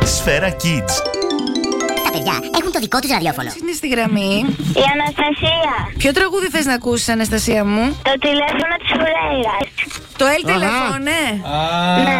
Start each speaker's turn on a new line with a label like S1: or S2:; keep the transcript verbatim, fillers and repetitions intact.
S1: Σφαίρα Kids.
S2: Τα παιδιά έχουν το δικό τους ραδιόφωνο.
S3: Είναι στη γραμμή.
S4: Η Αναστασία.
S3: Ποιο τραγούδι θες να ακούσεις, Αναστασία μου?
S4: Το τηλέφωνο της Φουρέιρας.
S3: Το Ελ τηλεφώνε.
S4: Ναι.